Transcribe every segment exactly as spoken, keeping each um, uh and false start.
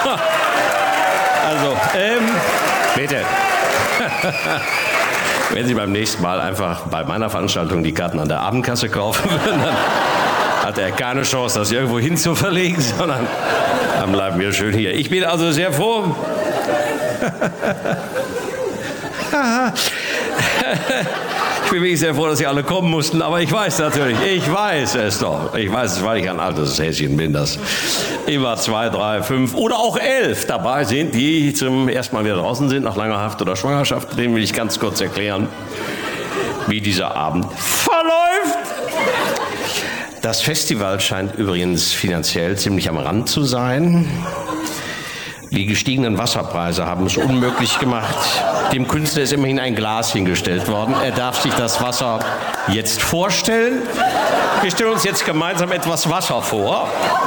Also, ähm, bitte. Wenn Sie beim nächsten Mal einfach bei meiner Veranstaltung die Karten an der Abendkasse kaufen würden, dann hat er keine Chance, das irgendwo hin zu verlegen, sondern dann bleiben wir schön hier. Ich bin also sehr froh. Ich bin wirklich sehr froh, dass Sie alle kommen mussten, aber ich weiß natürlich, ich weiß es doch. Ich weiß es, weil ich ein altes Häschen bin, dass immer zwei, drei, fünf oder auch elf dabei sind, die zum ersten Mal wieder draußen sind, nach langer Haft oder Schwangerschaft. Dem will ich ganz kurz erklären, wie dieser Abend verläuft. Das Festival scheint übrigens finanziell ziemlich am Rand zu sein. Die gestiegenen Wasserpreise haben es unmöglich gemacht. Dem Künstler ist immerhin ein Glas hingestellt worden. Er darf sich das Wasser jetzt vorstellen. Wir stellen uns jetzt gemeinsam etwas Wasser vor.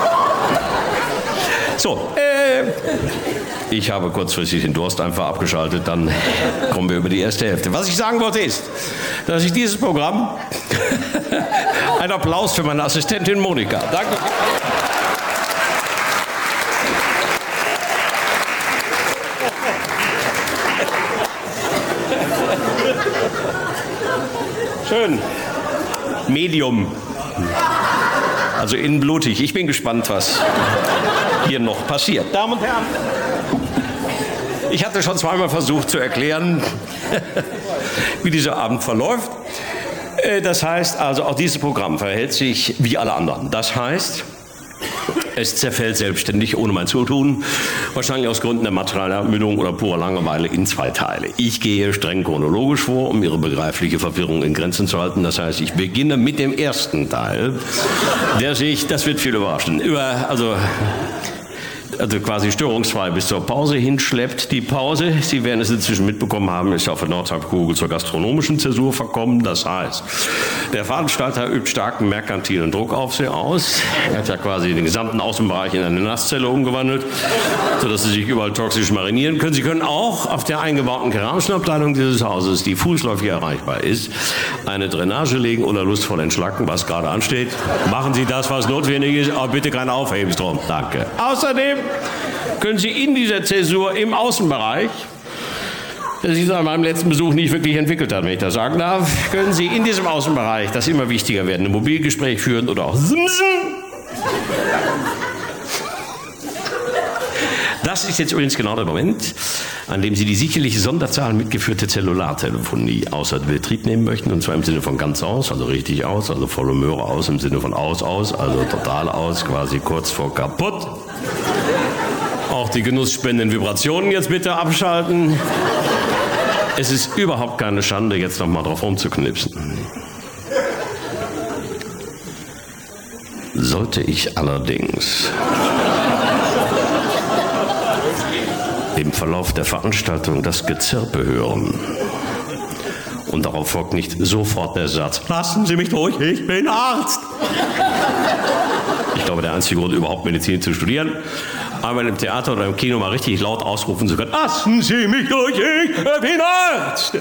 So, äh, ich habe kurzfristig den Durst einfach abgeschaltet, dann kommen wir über die erste Hälfte. Was ich sagen wollte ist, dass ich dieses Programm... Ein Applaus für meine Assistentin Monika. Danke. Schön. Medium. Also innen blutig. Ich bin gespannt, was hier noch passiert. Damen und Herren, ich hatte schon zweimal versucht zu erklären, wie dieser Abend verläuft. Das heißt also, auch dieses Programm verhält sich wie alle anderen. Das heißt, es zerfällt selbstständig, ohne mein Zutun, wahrscheinlich aus Gründen der materiellen Ermüdung oder purer Langeweile, in zwei Teile. Ich gehe streng chronologisch vor, um Ihre begreifliche Verwirrung in Grenzen zu halten. Das heißt, ich beginne mit dem ersten Teil, der sich, das wird viel überraschen, über, also... also quasi störungsfrei bis zur Pause hinschleppt. Die Pause, Sie werden es inzwischen mitbekommen haben, ist auf der Nordhalbkugel zur gastronomischen Zäsur verkommen. Das heißt, der Veranstalter übt starken merkantilen Druck auf Sie aus. Er hat ja quasi den gesamten Außenbereich in eine Nasszelle umgewandelt, sodass Sie sich überall toxisch marinieren können. Sie können auch auf der eingebauten keramischen Abteilung dieses Hauses, die fußläufig erreichbar ist, eine Drainage legen oder lustvoll entschlacken, was gerade ansteht. Machen Sie das, was notwendig ist, aber bitte kein Aufhebensstrom. Danke. Außerdem können Sie in dieser Zäsur im Außenbereich, das sich an meinem letzten Besuch nicht wirklich entwickelt hat, wenn ich das sagen darf, können Sie in diesem Außenbereich das immer wichtiger werdende Mobilgespräch führen oder auch Simsen. Das ist jetzt übrigens genau der Moment, an dem Sie die sicherliche Sonderzahl mitgeführte Zellulartelefonie außer Betrieb nehmen möchten, und zwar im Sinne von ganz aus, also richtig aus, also volle Möhre aus, im Sinne von aus, aus, also total aus, quasi kurz vor kaputt. Auch die genussspendenden Vibrationen jetzt bitte abschalten. Es ist überhaupt keine Schande, jetzt noch mal drauf rumzuknipsen. Sollte ich allerdings im Verlauf der Veranstaltung das Gezirpe hören und darauf folgt nicht sofort der Satz, lassen Sie mich durch, ich bin Arzt. Ich glaube, der einzige Grund, überhaupt Medizin zu studieren, einmal im Theater oder im Kino mal richtig laut ausrufen zu können, lassen Sie mich durch, ich bin Arzt.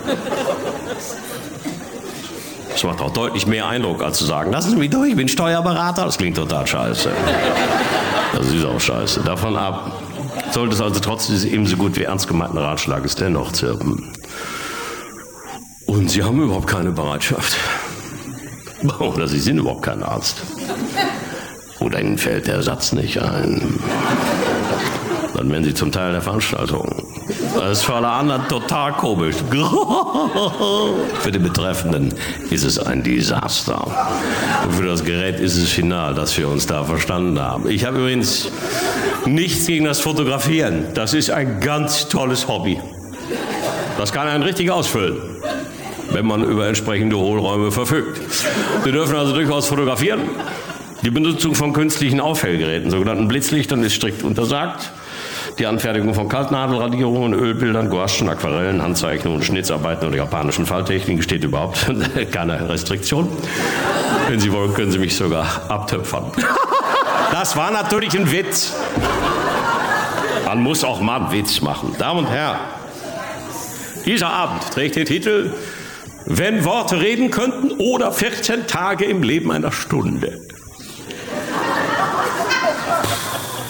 Das macht auch deutlich mehr Eindruck, als zu sagen, lassen Sie mich durch, ich bin Steuerberater. Das klingt total scheiße. Das ist auch scheiße. Davon ab sollte es also trotz dieses ebenso gut wie ernst gemeinten Ratschlages dennoch zirpen. Und Sie haben überhaupt keine Bereitschaft. Oder Sie sind überhaupt kein Arzt. Oder Ihnen fällt der Satz nicht ein. Dann werden Sie zum Teil der Veranstaltung. Das ist für alle anderen total komisch. Für den Betreffenden ist es ein Desaster. Und für das Gerät ist es final, dass wir uns da verstanden haben. Ich habe übrigens nichts gegen das Fotografieren. Das ist ein ganz tolles Hobby. Das kann einen richtig ausfüllen, wenn man über entsprechende Hohlräume verfügt. Wir dürfen also durchaus fotografieren. Die Benutzung von künstlichen Aufhellgeräten, sogenannten Blitzlichtern, ist strikt untersagt. Die Anfertigung von Kaltnadelradierungen, Ölbildern, Gouachen, Aquarellen, Handzeichnungen, Schnitzarbeiten oder japanischen Falltechniken steht überhaupt keine Restriktion. Wenn Sie wollen, können Sie mich sogar abtöpfern. Das war natürlich ein Witz. Man muss auch mal einen Witz machen. Damen und Herren, dieser Abend trägt den Titel Wenn Worte reden könnten oder vierzehn Tage im Leben einer Stunde.